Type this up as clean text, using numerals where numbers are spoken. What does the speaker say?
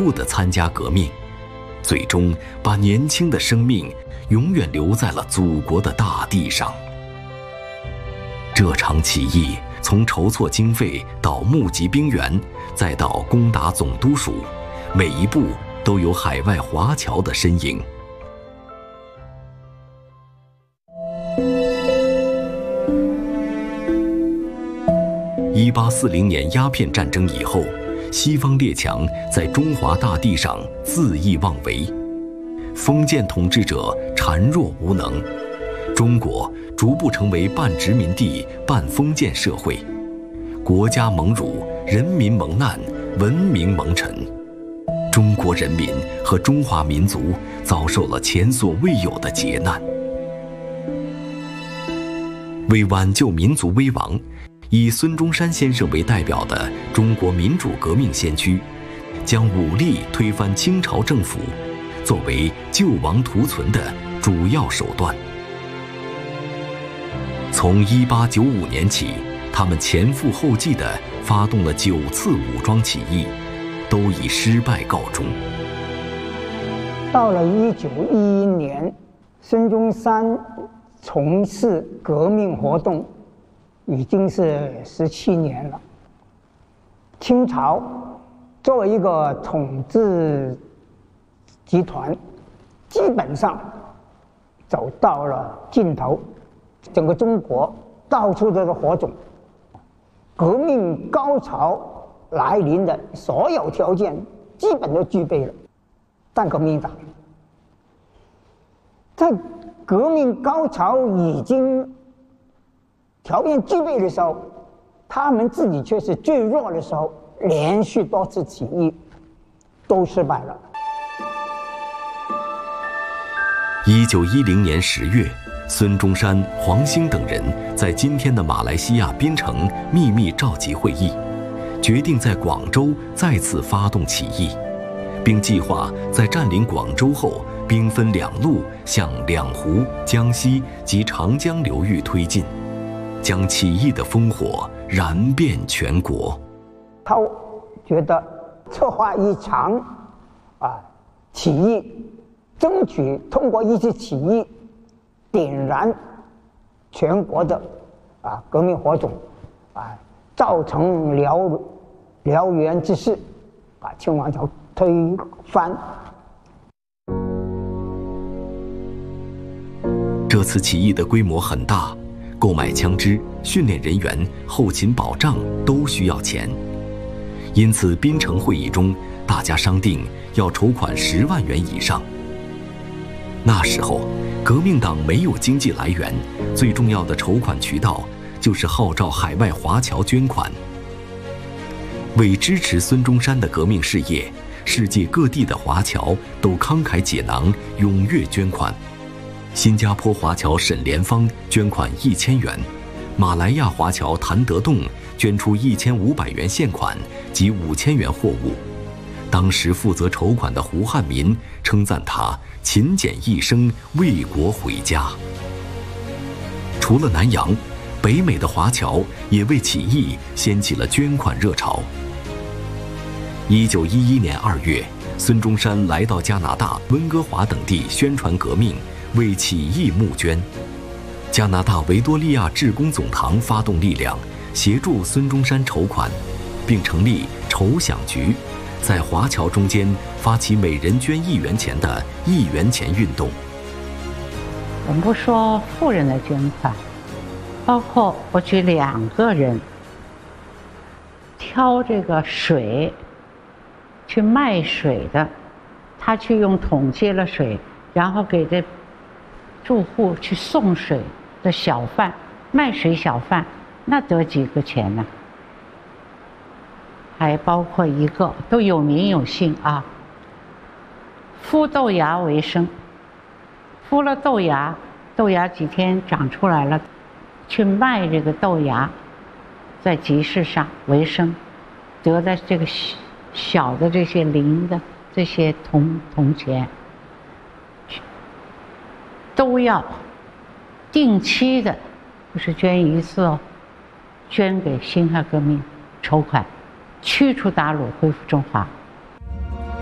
故地参加革命，最终把年轻的生命永远留在了祖国的大地上。这场起义从筹措经费到募集兵员，再到攻打总督署，每一步都有海外华侨的身影。1840年鸦片战争以后，西方列强在中华大地上恣意妄为，封建统治者孱弱无能，中国逐步成为半殖民地半封建社会，国家蒙辱，人民蒙难，文明蒙尘。中国人民和中华民族遭受了前所未有的劫难。为挽救民族危亡，以孙中山先生为代表的中国民主革命先驱，将武力推翻清朝政府，作为救亡图存的主要手段。从1895年起，他们前赴后继地发动了9次武装起义，都以失败告终。 到了1911年，孙中山从事革命活动已经是17年了。清朝作为一个统治集团，基本上走到了尽头，整个中国到处都是火种，革命高潮来临的所有条件基本都具备了，但革命党在革命高潮已经条件具备的时候，他们自己却是最弱的时候，连续多次起义都失败了。 1910年10月，孙中山、黄兴等人在今天的马来西亚槟城秘密召集会议，决定在广州再次发动起义，并计划在占领广州后，兵分2路向两湖、江西及长江流域推进，将起义的烽火燃遍全国。 他觉得策划一场起义，争取通过一次起义点燃全国的革命火种，造成燎原之势，把清王朝推翻。 这次起义的规模很大，购买枪支、训练人员、后勤保障都需要钱，因此槟城会议中，大家商定要筹款10万元以上。那时候，革命党没有经济来源，最重要的筹款渠道就是号召海外华侨捐款。为支持孙中山的革命事业，世界各地的华侨都慷慨解囊，踊跃捐款。新加坡华侨沈连芳捐款1000元，马来亚华侨谭德栋捐出1500元现款及5000元货物。当时负责筹款的胡汉民称赞他勤俭一生，为国回家。除了南洋，北美的华侨也为起义掀起了捐款热潮。1911年2月，孙中山来到加拿大、温哥华等地宣传革命，为起义募捐。加拿大维多利亚致公总堂发动力量，协助孙中山筹款，并成立筹饷局，在华侨中间发起每人捐1元钱的1元钱运动。 我们不说富人的捐款，包括我举2个人挑这个水去卖水的，他去用桶接了水，然后给这住户去送水的小贩，卖水小贩，那得几个钱呢？还包括一个都有名有姓孵豆芽为生，孵了豆芽，豆芽几天长出来了，去卖这个豆芽，在集市上为生，得的这个小的这些零的这些铜钱，都要定期的，不是捐1次捐给辛亥革命筹款，驱除鞑虏，恢复中华。